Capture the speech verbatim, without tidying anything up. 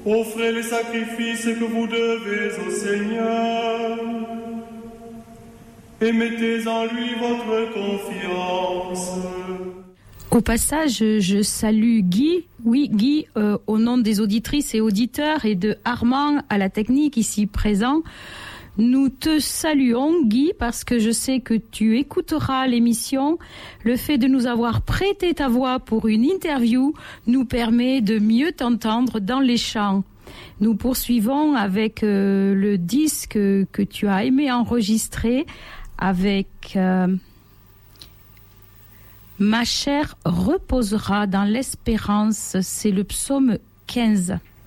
Offrez les sacrifices que vous devez au Seigneur et mettez en lui votre confiance. Au passage, je salue Guy, oui Guy, euh, au nom des auditrices et auditeurs et de Armand à la technique ici présent. Nous te saluons Guy parce que je sais que tu écouteras l'émission. Le fait de nous avoir prêté ta voix pour une interview nous permet de mieux t'entendre dans les chants. Nous poursuivons avec euh, le disque que tu as aimé enregistrer avec euh, Ma chair reposera dans l'espérance. C'est le psaume quinze.